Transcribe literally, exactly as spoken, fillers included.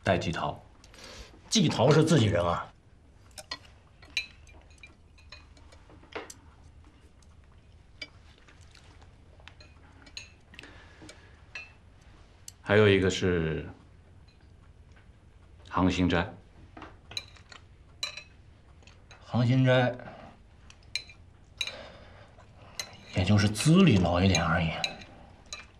戴季陶。 季陶是自己人啊？ 还有一个是杭兴斋。 杭兴斋，也就是资历老一点而已。